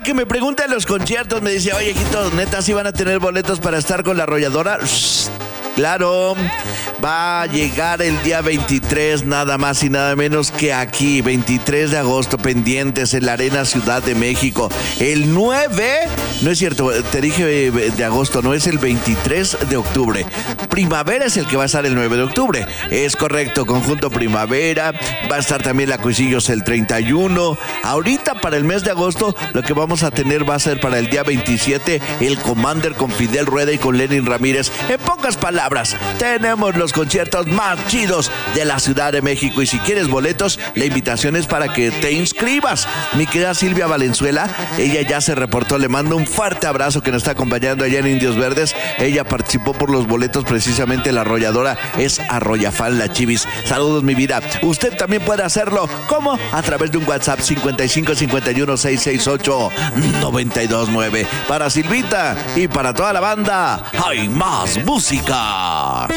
que me pregunta en los conciertos, me dice, oye, hijito, ¿neta sí van a tener boletos para estar con la arrolladora? Claro, va a llegar el día 23, nada más y nada menos que aquí, 23 de agosto, pendientes en la Arena Ciudad de México. El 9, no es cierto, te dije de agosto, no, es el 23 de octubre. Primavera es el que va a estar el 9 de octubre, es correcto, Conjunto Primavera, va a estar también la Cuisillos el 31. Ahorita para el mes de agosto, lo que vamos a tener va a ser para el día 27, el Commander con Fidel Rueda y con Lenin Ramírez. En pocas palabras, tenemos los conciertos más chidos de la Ciudad de México y si quieres boletos, la invitación es para que te inscribas. Mi querida Silvia Valenzuela, ella ya se reportó, le mando un fuerte abrazo que nos está acompañando allá en Indios Verdes. Ella participó por los boletos, precisamente la arrolladora es Arroyafán La Chivis. Saludos, mi vida. Usted también puede hacerlo, ¿cómo? A través de un WhatsApp 55 51 668 929. Para Silvita y para toda la banda, hay más música.